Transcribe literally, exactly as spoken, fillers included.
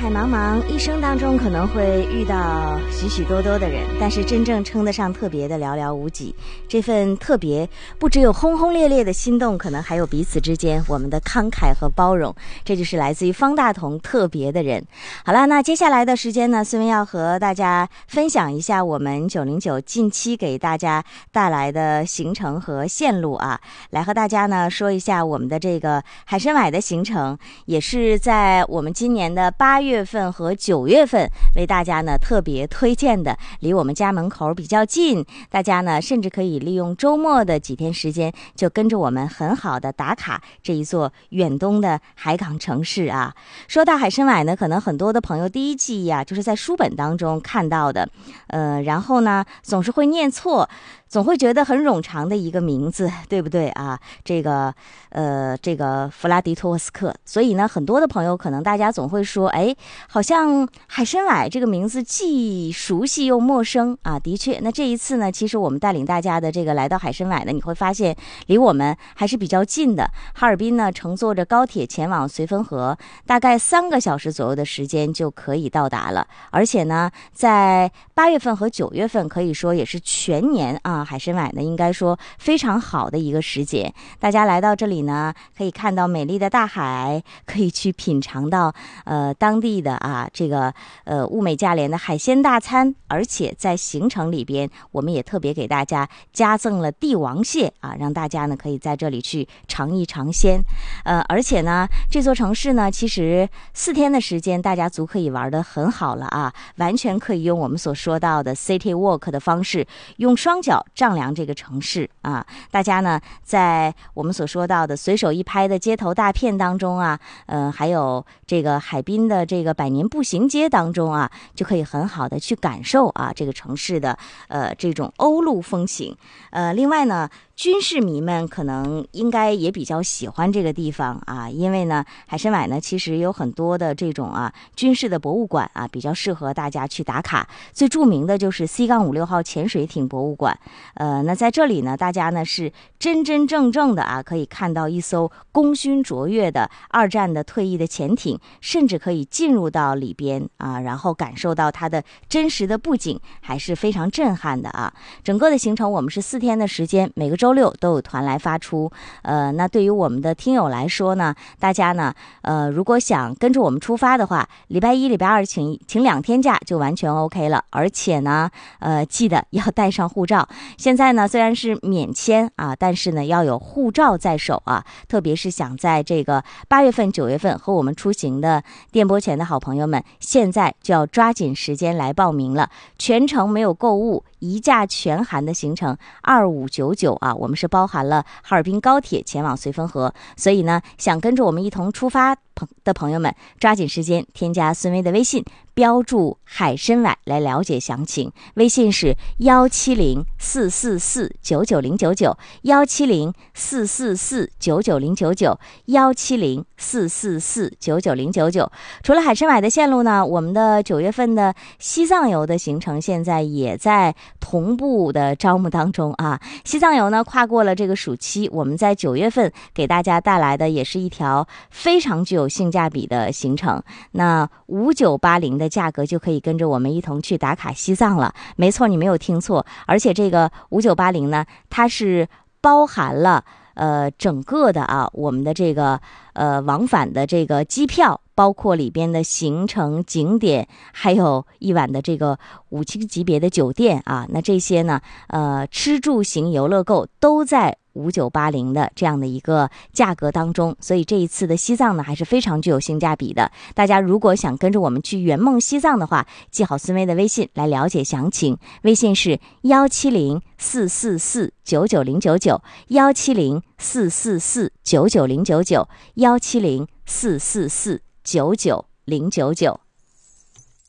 海茫茫，一生当中可能会遇到许许多多的人，但是真正称得上特别的寥寥无几。这份特别不只有轰轰烈烈的心动，可能还有彼此之间我们的慷慨和包容。这就是来自于方大同特别的人。好了，那接下来的时间呢，孙文要和大家分享一下我们九零九近期给大家带来的行程和线路啊，来和大家呢说一下我们的这个海参崴的行程，也是在我们今年的八月份和九月份为大家呢特别推荐的，离我们家门口比较近，大家呢甚至可以利用周末的几天时间，就跟着我们很好的打卡这一座远东的海港城市啊。说到海参崴呢，可能很多的朋友第一记忆啊就是在书本当中看到的，呃，然后呢总是会念错，总会觉得很冗长的一个名字，对不对啊？这个呃，这个弗拉迪托沃斯克，所以呢，很多的朋友可能大家总会说，哎，好像海参崴这个名字既熟悉又陌生啊。的确，那这一次呢，其实我们带领大家的这个来到海参崴呢，你会发现离我们还是比较近的。哈尔滨呢，乘坐着高铁前往绥芬河，大概三个小时左右的时间就可以到达了。而且呢，在八月份和九月份，可以说也是全年啊。海参崴呢，应该说非常好的一个时节，大家来到这里呢，可以看到美丽的大海，可以去品尝到呃当地的啊这个呃物美价廉的海鲜大餐，而且在行程里边，我们也特别给大家加赠了帝王蟹啊，让大家呢可以在这里去尝一尝鲜。呃，而且呢，这座城市呢，其实四天的时间，大家足可以玩得很好了啊，完全可以用我们所说到的 City Walk 的方式，用双脚丈量这个城市啊！大家呢，在我们所说到的随手一拍的街头大片当中啊，呃，还有这个海滨的这个百年步行街当中啊，就可以很好的去感受啊这个城市的呃这种欧陆风情。呃，另外呢，军事迷们可能应该也比较喜欢这个地方啊，因为呢，海参崴呢其实有很多的这种啊军事的博物馆啊，比较适合大家去打卡。最著名的就是 C 五六号潜水艇博物馆。呃，那在这里呢，大家呢是真真正正的啊，可以看到一艘功勋卓越的二战的退役的潜艇，甚至可以进入到里边啊，然后感受到它的真实的布景，还是非常震撼的啊。整个的行程我们是四天的时间，每个周六都有团来发出。呃，那对于我们的听友来说呢，大家呢，呃，如果想跟着我们出发的话，礼拜一、礼拜二请请两天假就完全 OK 了，而且呢，呃，记得要带上护照。现在呢，虽然是免签啊，但是呢，要有护照在手啊。特别是想在这个八月份、九月份和我们出行的电波前的好朋友们，现在就要抓紧时间来报名了。全程没有购物，一价全含的行程二五九九啊，我们是包含了哈尔滨高铁前往绥芬河，所以呢，想跟着我们一同出发的朋友们，抓紧时间添加孙威的微信，标注海参崴来了解详情。微信是幺七零四四四九九零九九，幺七零四四四九九零九九，幺七零四四四九九零九九。除了海参崴的线路呢，我们的九月份的西藏游的行程现在也在同步的招募当中啊。西藏游呢，跨过了这个暑期，我们在九月份给大家带来的也是一条非常具有性价比的行程。那五九八零的价格就可以跟着我们一同去打卡西藏了。没错，你没有听错，而且这个五九八零呢，它是包含了呃整个的啊我们的这个呃往返的这个机票，包括里边的行程景点，还有一晚的这个五星级别的酒店啊。那这些呢，呃吃住行游乐购都在五九八零的这样的一个价格当中，所以这一次的西藏呢还是非常具有性价比的。大家如果想跟着我们去圆梦西藏的话，记好孙威的微信来了解详情。微信是幺七零四四四九九零九九，幺七零四四四九九零九九，幺七零四四四九九零九九。